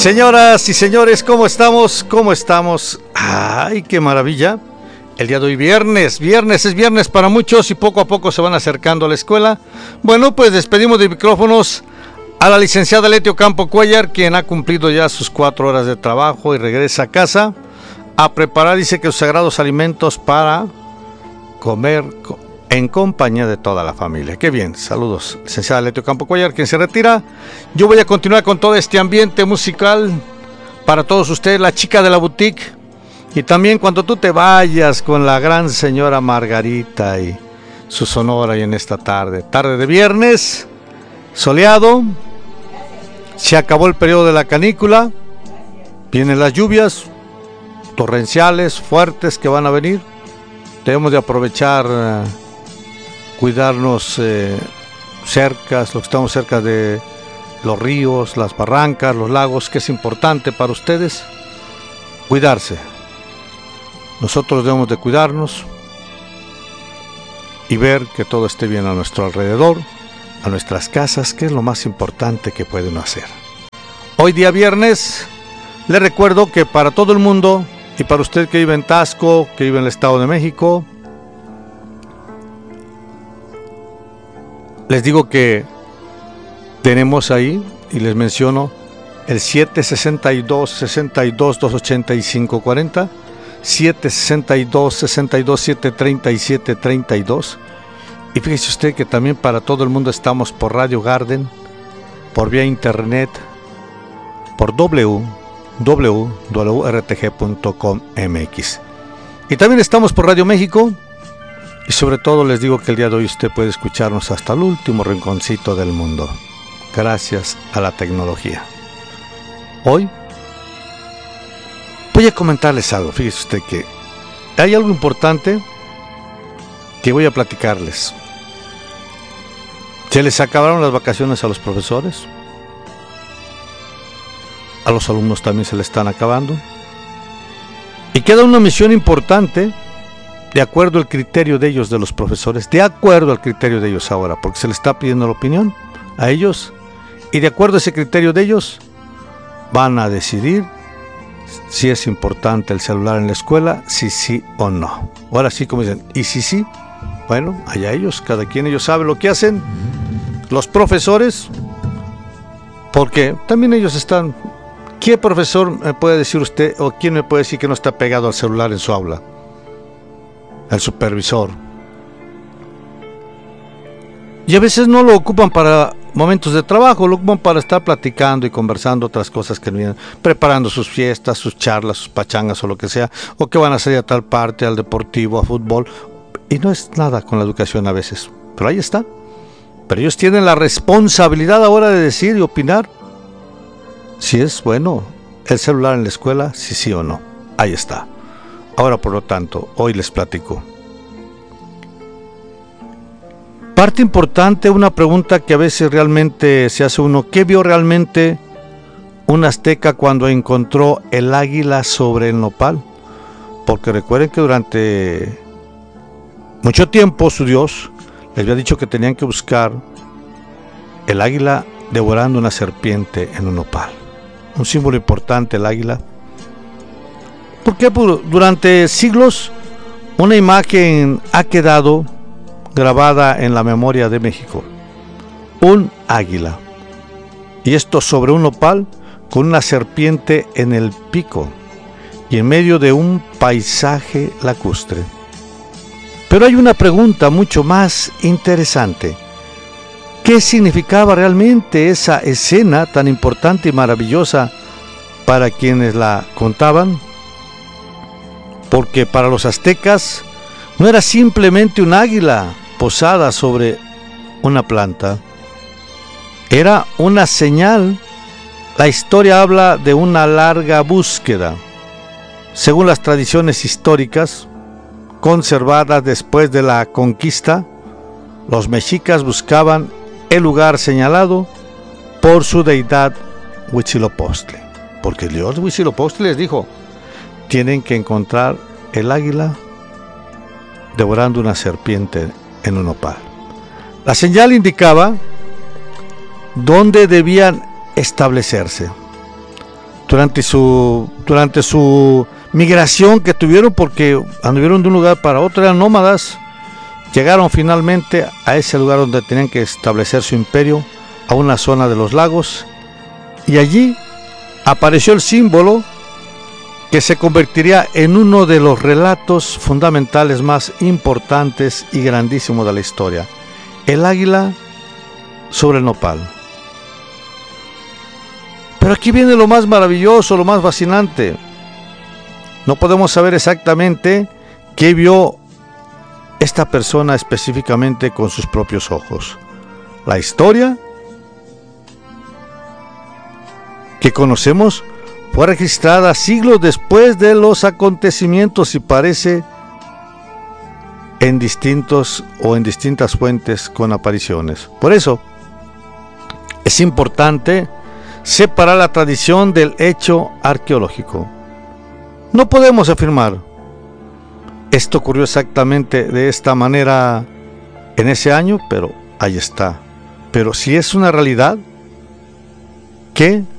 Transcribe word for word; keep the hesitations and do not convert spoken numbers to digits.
Señoras y señores, ¿cómo estamos? ¿Cómo estamos? ¡Ay, qué maravilla! El día de hoy, viernes, viernes es viernes para muchos y poco a poco se van acercando a la escuela. Bueno, pues despedimos de micrófonos a la licenciada Leti Ocampo Cuellar, quien ha cumplido ya sus cuatro horas de trabajo y regresa a casa a preparar, dice que sus sagrados alimentos para comer en compañía de toda la familia. Qué bien, saludos, licenciada Leti Ocampo Cuellar, quien se retira. Yo voy a continuar con todo este ambiente musical para todos ustedes, la chica de la boutique. Y también cuando tú te vayas con la gran señora Margarita y su sonora y en esta tarde, tarde de viernes, soleado, se acabó el periodo de la canícula, vienen las lluvias torrenciales, fuertes que van a venir. Debemos de aprovechar, eh, cuidarnos eh, cerca, los que estamos cerca de los ríos, las barrancas, los lagos, que es importante para ustedes, cuidarse. Nosotros debemos de cuidarnos y ver que todo esté bien a nuestro alrededor, a nuestras casas, que es lo más importante que pueden hacer. Hoy día viernes, les recuerdo que para todo el mundo y para usted que vive en Taxco, que vive en el Estado de México, les digo que tenemos ahí, y les menciono, el siete sesenta y dos, sesenta y dos, doscientos ochenta y cinco cuarenta, siete sesenta y dos, sesenta y dos, setecientos treinta y siete treinta y dos. Y fíjese usted que también para todo el mundo estamos por Radio Garden, por vía internet, por w w w punto r t g punto com m x. Y también estamos por Radio México. Y sobre todo les digo que el día de hoy usted puede escucharnos hasta el último rinconcito del mundo, gracias a la tecnología. Hoy voy a comentarles algo. Fíjese usted que hay algo importante que voy a platicarles. Se les acabaron las vacaciones a los profesores, a los alumnos también se les están acabando, y queda una misión importante de acuerdo al criterio de ellos, de los profesores, de acuerdo al criterio de ellos ahora, porque se les está pidiendo la opinión a ellos, y de acuerdo a ese criterio de ellos van a decidir si es importante el celular en la escuela, si sí o no. Ahora sí, como dicen, y si sí, bueno, allá ellos, cada quien ellos sabe lo que hacen, los profesores, porque también ellos están. ¿Qué profesor me puede decir usted, o quién me puede decir que no está pegado al celular en su aula? El supervisor. Y a veces no lo ocupan para momentos de trabajo, lo ocupan para estar platicando y conversando otras cosas que vienen, preparando sus fiestas, sus charlas, sus pachangas o lo que sea, o que van a salir a tal parte, al deportivo, a fútbol, y no es nada con la educación a veces, pero ahí está. Pero ellos tienen la responsabilidad ahora de decir y opinar si es bueno el celular en la escuela, si sí o no. Ahí está. Ahora, por lo tanto, hoy les platico. Parte importante, una pregunta que a veces realmente se hace uno: ¿qué vio realmente un azteca cuando encontró el águila sobre el nopal? Porque recuerden que durante mucho tiempo su Dios les había dicho que tenían que buscar el águila devorando una serpiente en un nopal. Un símbolo importante, el águila. Porque durante siglos una imagen ha quedado grabada en la memoria de México. Un águila. Y esto sobre un nopal con una serpiente en el pico y en medio de un paisaje lacustre. Pero hay una pregunta mucho más interesante. ¿Qué significaba realmente esa escena tan importante y maravillosa para quienes la contaban? Porque para los aztecas no era simplemente un águila posada sobre una planta, era una señal. La historia habla de una larga búsqueda. Según las tradiciones históricas conservadas después de la conquista, los mexicas buscaban el lugar señalado por su deidad Huitzilopochtli, porque el dios Huitzilopochtli les dijo: tienen que encontrar el águila devorando una serpiente en un nopal. La señal indicaba dónde debían establecerse. durante su, durante su migración que tuvieron, porque anduvieron de un lugar para otro, eran nómadas, llegaron finalmente a ese lugar donde tenían que establecer su imperio, a una zona de los lagos, y allí apareció el símbolo que se convertiría en uno de los relatos fundamentales más importantes y grandísimos de la historia: el águila sobre el nopal. Pero aquí viene lo más maravilloso, lo más fascinante. No podemos saber exactamente qué vio esta persona específicamente con sus propios ojos. La historia que conocemos fue registrada siglos después de los acontecimientos y parece en distintos o en distintas fuentes con apariciones. Por eso es importante separar la tradición del hecho arqueológico. No podemos afirmar esto ocurrió exactamente de esta manera en ese año, pero ahí está. Pero si es una realidad, ¿qué